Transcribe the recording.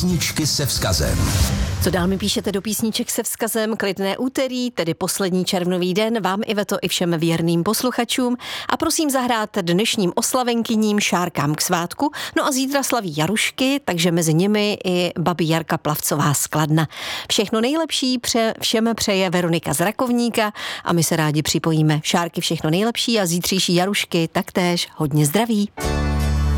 Písničky se vzkazem. Co dál mi píšete do písniček se vzkazem? Klidné úterý, tedy poslední červnový den, vám Iveto i všem věrným posluchačům a prosím zahrát dnešním oslavenkyním šárkám k svátku. No a zítra slaví Jarušky, takže mezi nimi i babi Jarka Plavcová z Kladna. Všechno nejlepší všem přeje Veronika z Rakovníka a my se rádi připojíme. Šárky všechno nejlepší a zítřejší Jarušky taktéž hodně zdraví.